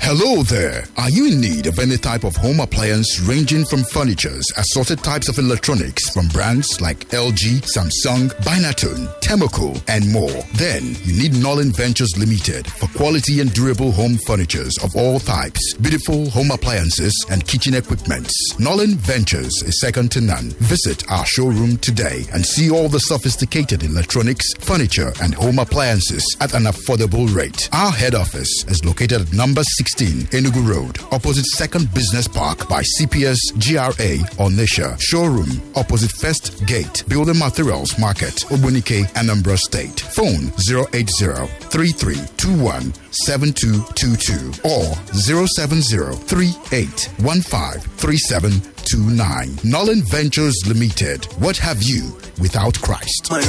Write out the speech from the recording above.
Hello there. Are you in need of any type of home appliance ranging from furnitures, assorted types of electronics from brands like LG, Samsung, Binatone, Temoco, and more? Then you need Nolan Ventures Limited for quality and durable home furnitures of all types, beautiful home appliances, and kitchen equipments. Nolan Ventures is second to none. Visit our showroom today and see all the sophisticated electronics, furniture, and home appliances at an affordable rate. Our head office is located at number 16 Enugu Road, opposite Second Business Park by CPS GRA Onisha. Showroom opposite First Gate, Building Materials Market, Obunike, Anambra State. Phone 080-3321-7222 or 070-3815-3729. Nolan Ventures Limited. What have you without Christ?